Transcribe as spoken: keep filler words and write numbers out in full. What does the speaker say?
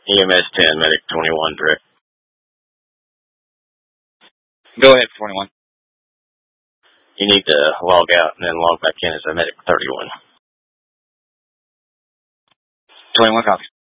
E M S ten, Medic twenty-one, direct. Go ahead, twenty-one. You need to log out and then log back in as a Medic thirty-one. twenty-one copies.